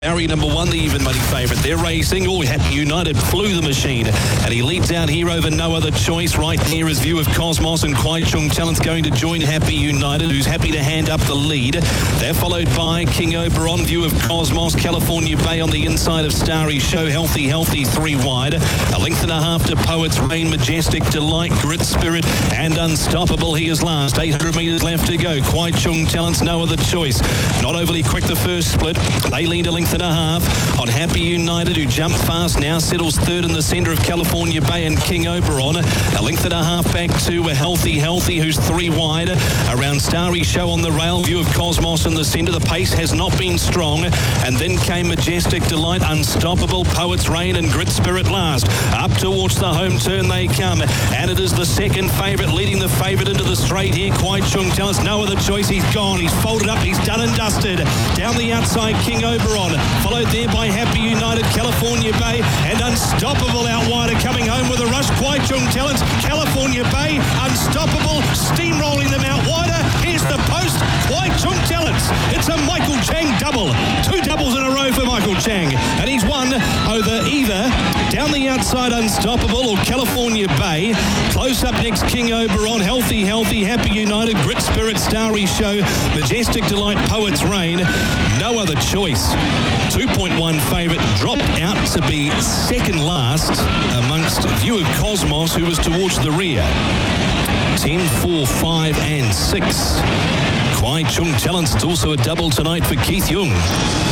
Barry number 1, the even money favourite. They're racing. Oh, Happy United flew the machine. And he leads out here over No Other Choice. Right near his View of Cosmos, and Kwai Chung Talent's going to join Happy United, who's happy to hand up the lead. They're followed by King Oberon, View of Cosmos, California Bay on the inside of Starry Show. Healthy, 3 wide. A length and a half to Poet's Reign, Majestic Delight, Grit Spirit, and Unstoppable. He is last. 800 metres left to go. Kwai Chung Talent's No Other Choice. Not overly quick the first split. They lead a length and a half on Happy United, who jumped fast, now settles third in the centre of California Bay and King Oberon. A length and a half back to a Healthy, who's 3 wide. Around Starry Show on the rail, View of Cosmos in the centre. The pace has not been strong. And then came Majestic Delight, Unstoppable, Poet's Reign, and Grit Spirit last. Up towards the home turn they come. And it is the second favourite, leading the favourite into the straight here. Kwai Chung Talent's No Other Choice. He's gone. He's folded up. He's done and dusted. Down the outside, King Oberon. Followed there by Happy United, California Bay, and Unstoppable out wider, coming home with a rush. Kwai Chung Talent, California Bay, Unstoppable, steamrolling them out wider. Here's the post, Kwai Chung Talent. It's a Michael Chang double. 2 doubles in a row for Michael Chang. And he's won over either down the outside Unstoppable or California Bay. Close up next, King Oberon, Healthy, Happy United, Grit Spirit, Starry Show, Majestic Delight, Poet's Reign. No Other Choice. 2.1 favourite, dropped out to be second last amongst View of Cosmos, who was towards the rear. 10, 4, 5 and 6. Kwai Chung Talent, it's also a double tonight for Keith Young.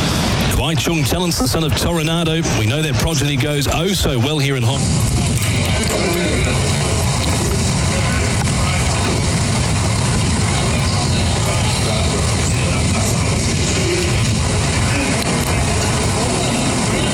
Kwai Chung Talent, the son of Toronado. We know their progeny goes oh so well here in Hong Kong.